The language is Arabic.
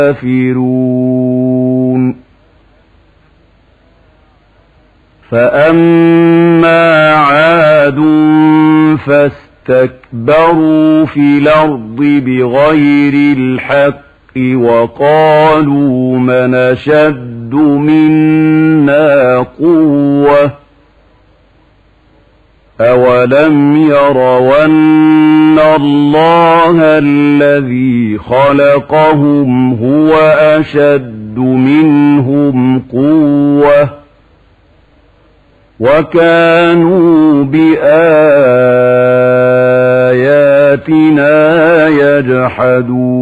الكافرون فأما عاد فاستكبروا في الأرض بغير الحق وقالوا من أشد منا قوة أولم يروا أن الله الذي خلقهم هو أشد منهم قوة وكانوا بآياتنا يجحدون